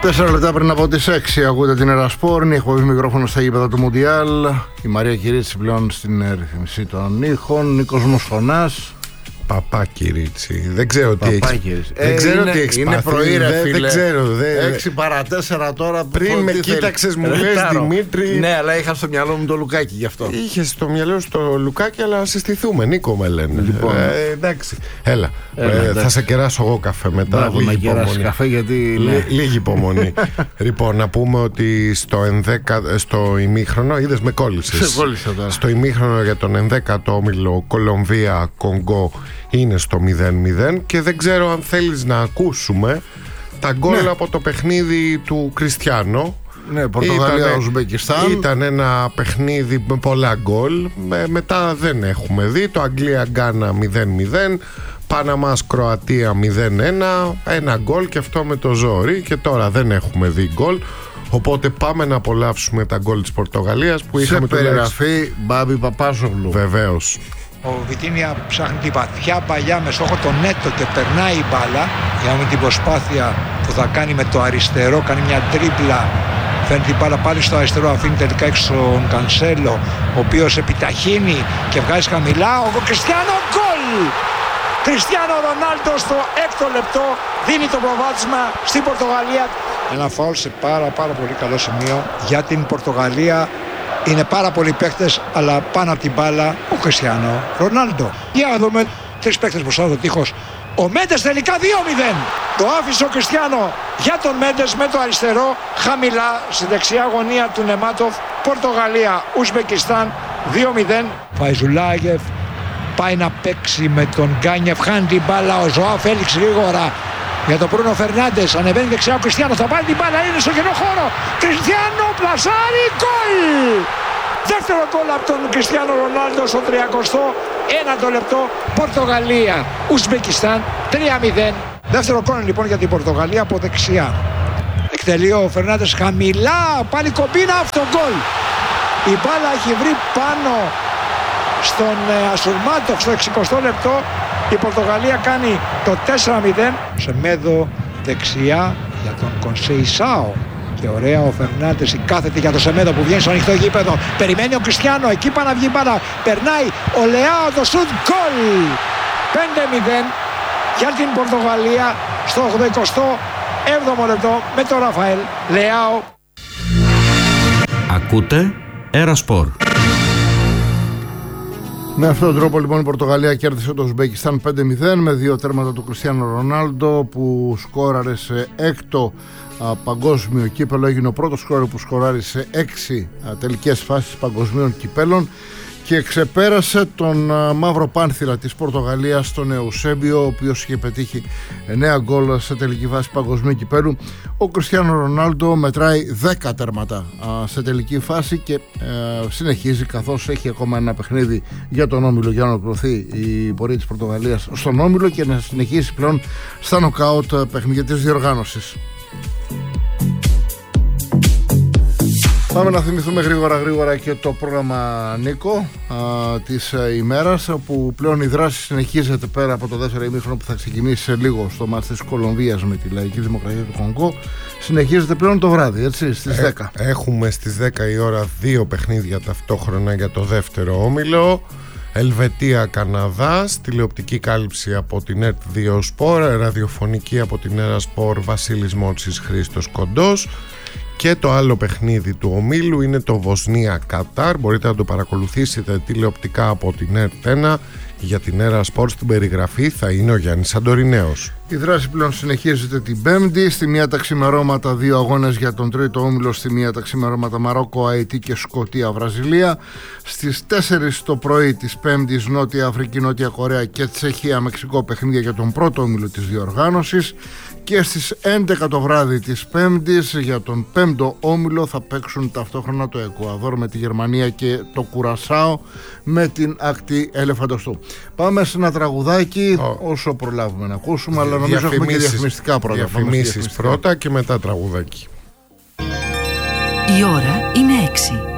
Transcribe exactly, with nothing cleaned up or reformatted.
Τέσσερα λεπτά πριν από τις έξι ακούτε την Ερασπόρ, είναι η εκπομπή μικρόφωνο στα γήπεδα του Μουντιάλ. Η Μαρία Κυρίτσι πλέον στην ρυθμισή των ήχων, Νίκος Μοσχονάς. Παπάκυριτσι. Δεν ξέρω τι έχεις ε, Δεν ξέρω είναι, τι έχεις είναι πάθει. πρωί ρε φίλε. Δεν ξέρω δε, έξι παρά τέσσερα τώρα. Πριν με κοίταξες μου λες Δημήτρη. Ναι, αλλά είχα στο μυαλό μου το Λουκάκι γι' αυτό. Είχες στο μυαλό σου το Λουκάκι, αλλά συστηθούμε. Νίκο με λένε. Λοιπόν. ε, Εντάξει. Έλα, Έλα ε, εντάξει. Θα σε κεράσω εγώ καφέ μετά. Μπράβο, λίγη να κεράσει υπομονή. καφέ γιατί ναι. Λίγη υπομονή. Λοιπόν, να πούμε ότι στο, ενδέκα, στο ημίχρονο, είδες με κόλλησες. Σε κόλλησα τώρα. Στο ημίχρονο για τον ενδέκατο όμιλο Κολομβία-Κονγκό είναι στο μηδέν μηδέν και δεν ξέρω αν θέλεις να ακούσουμε τα γκολ ναι. από το παιχνίδι του Κριστιάνο. Ναι, Πορτογαλία-Ουσμπεκιστάν. Ήταν ένα παιχνίδι με πολλά γκολ. Με, μετά δεν έχουμε δει. Το Αγγλία-Γκάνα μηδέν μηδέν. Παναμάς-Κροατία μηδέν ένα. Ένα γκολ και αυτό με το ζόρι. Και τώρα δεν έχουμε δει γκολ. Οπότε πάμε να απολαύσουμε τα γκολ της Πορτογαλίας που σε είχαμε περιγραφή Μπάμπη Παπάζογλου. Βεβαίως. Ο Βιτίνια ψάχνει τη βαθιά παλιά με στόχο τον Νέτο και περνάει η μπάλα. Για με την προσπάθεια που θα κάνει με το αριστερό, κάνει μια τρίπλα. Φέρνει την μπάλα πάλι στο αριστερό, αφήνει τελικά έξω τον Κανσέλο, ο οποίος επιταχύνει και βγάζει χαμηλά. Ο Κριστιάνο γκολ! Κριστιάνο Ρονάλντο στο έκτο λεπτό δίνει το προβάδισμα στην Πορτογαλία. Ένα φάουλ σε πάρα πάρα πολύ καλό σημείο για την Πορτογαλία. Είναι πάρα πολλοί παίκτες, αλλά πάνω από την μπάλα ο Κριστιάνο Ρονάλντο. Για να δούμε τρεις παίκτες μπροστά στο τείχος. Ο Μέντες τελικά δύο μηδέν. Το άφησε ο Κριστιάνο για τον Μέντες με το αριστερό. Χαμηλά στη δεξιά γωνία του Νεμάτοφ. Πορτογαλία, Ουσμπεκιστάν δύο μηδέν. Φαϊζουλάγεφ πάει να παίξει με τον Γκάνιεφ. Χάνει την μπάλα ο Ζωά Φέλιξ γρήγορα. Για τον Μπρούνο Φερνάντες, ανεβαίνει δεξιά ο Κριστιάνο, θα πάρει την μπάλα, είναι στο κενό χώρο. Κριστιάνο, πλασάρι, γκολ! Δεύτερο γκολ από τον Κριστιάνο Ρονάλντο στο τριακοστό ένατο λεπτό. Πορτογαλία, Ουσμπεκιστάν, τρία μηδέν. Δεύτερο γκολ λοιπόν για την Πορτογαλία από δεξιά. Εκτελεί ο Φερνάντες χαμηλά, πάλι κομπίνα, αυτό γκολ. Η μπάλα έχει βρει πάνω στον Ασουρμάτοφ στο εξηκοστό λεπτό. Η Πορτογαλία κάνει το τέσσερα μηδέν. Σεμέδο δεξιά για τον Κονσεϊσάο. Και ωραία ο Φερνάντες η κάθετη για τον Σεμέδο που βγαίνει στο ανοιχτό γήπεδο. Περιμένει ο Κριστιάνο, εκεί πάει να βγει μπάλα. Περνάει ο Λεάο το σουτ, γκολ! πέντε μηδέν για την Πορτογαλία στο ογδοηκοστό έβδομο λεπτό με τον Ραφαέλ Λεάο. Ακούτε Ερασπόρ. Με αυτόν τον τρόπο λοιπόν η Πορτογαλία κέρδισε το Ουσμπεκιστάν πέντε μηδέν με δύο τέρματα του Κριστιάνο Ρονάλντο που σκόραρε σε έκτο α, παγκόσμιο κύπελο. Έγινε ο πρώτος σκόρερ που σκοράρει σε έξι α, τελικές φάσεις παγκοσμίων κυπέλων και ξεπέρασε τον α, μαύρο πάνθυρα της Πορτογαλίας, τον Εουσέμπιο, ο οποίος είχε πετύχει εννέα γκολ σε τελική φάση παγκοσμίου κυπέλου. Ο Κριστιάνο Ρονάλντο μετράει δέκα τέρματα α, σε τελική φάση και ε, συνεχίζει, καθώς έχει ακόμα ένα παιχνίδι για τον όμιλο για να ολοκληρωθεί η πορεία της Πορτογαλίας στον όμιλο και να συνεχίσει πλέον στα νοκάουτ παιχνίδια της διοργάνωσης. Πάμε να θυμηθούμε γρήγορα γρήγορα και το πρόγραμμα Νίκο α, της α, ημέρας, όπου πλέον η δράση συνεχίζεται πέρα από το δεύτερο ημίχρονο που θα ξεκινήσει σε λίγο στο μάτς της Κολομβίας με τη Λαϊκή Δημοκρατία του Κονγκό. Συνεχίζεται πλέον το βράδυ, έτσι, στις δέκα. Ε, έχουμε στις δέκα η ώρα δύο παιχνίδια ταυτόχρονα για το δεύτερο όμιλο. Ελβετία-Καναδάς, τηλεοπτική κάλυψη από την ΕΡΤ δύο Σπορ, ραδιοφωνική από την Ερασπορ Βασίλης Μότσης Χρήστος Κοντός. Και το άλλο παιχνίδι του ομίλου είναι το Βοσνία-Κατάρ. Μπορείτε να το παρακολουθήσετε τηλεοπτικά από την ΕΡΤ ένα. Για την Ερασπορ στην περιγραφή θα είναι ο Γιάννης Σαντορινέος. Η δράση πλέον συνεχίζεται την Πέμπτη. Στη μία τα ξημερώματα δύο αγώνες για τον τρίτο όμιλο. Στη μία τα ξημερώματα Μαρόκο, Αϊτή και Σκωτία, Βραζιλία. Στις τέσσερις το πρωί της Πέμπτης Νότια Αφρική, Νότια Κορέα και Τσεχία, Μεξικό παιχνίδια για τον πρώτο όμιλο της διοργάνωσης. Και στις έντεκα το βράδυ της Πέμπτης για τον πέμπτο όμιλο θα παίξουν ταυτόχρονα το Εκουαδόρ με τη Γερμανία και το Κουρασάο με την ακτή Ελεφαντοστού. Πάμε σε ένα τραγουδάκι oh. όσο προλάβουμε να ακούσουμε, αλλά νομίζω έχουμε και διαφημιστικά πρώτα. Διαφημίσεις πρώτα και μετά τραγουδάκι. Η ώρα είναι έξι.